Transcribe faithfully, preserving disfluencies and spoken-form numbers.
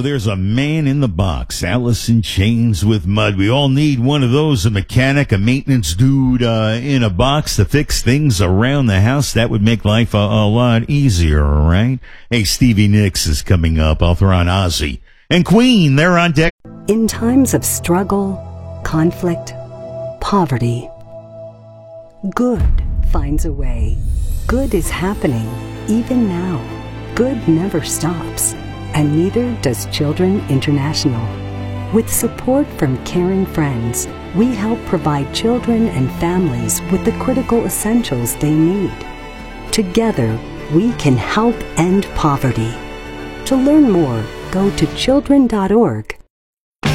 know, there's a man in the box, Alice in Chains with Mud. We all need one of those, a mechanic, a maintenance dude uh, in a box to fix things around the house. That would make life a, a lot easier, right? Hey, Stevie Nicks is coming up. I'll throw on Ozzy. And Queen, they're on deck. In times of struggle, conflict, poverty, good finds a way. Good is happening, even now. Good never stops, and neither does Children International. With support from caring friends, we help provide children and families with the critical essentials they need. Together, we can help end poverty. To learn more, go to children dot org